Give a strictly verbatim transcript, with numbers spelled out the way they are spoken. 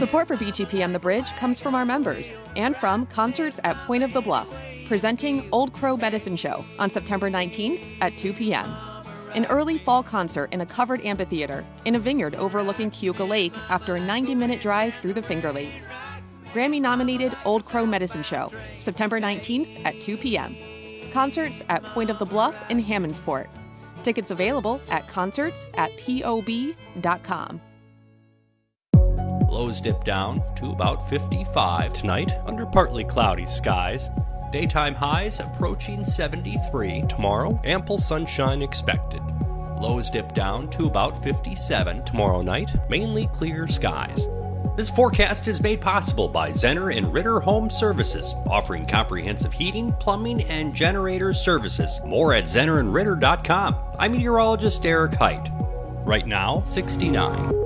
Support for B G P and the Bridge comes from our members and from Concerts at Point of the Bluff, presenting Old Crow Medicine Show on September nineteenth at two p.m. An early fall concert in a covered amphitheater in a vineyard overlooking Keuka Lake after a ninety-minute drive through the Finger Lakes. Grammy-nominated Old Crow Medicine Show, September nineteenth at two p.m. Concerts at Point of the Bluff in Hammondsport. Tickets available at concerts at P O B dot com. Lows dip down to about fifty-five tonight under partly cloudy skies. Daytime highs approaching seventy-three. Tomorrow, ample sunshine expected. Lows dip down to about fifty-seven tomorrow night, mainly clear skies. This forecast is made possible by Zenner and Ritter Home Services, offering comprehensive heating, plumbing, and generator services. More at zenner and ritter dot com. I'm meteorologist Eric Height. Right now, sixty-nine.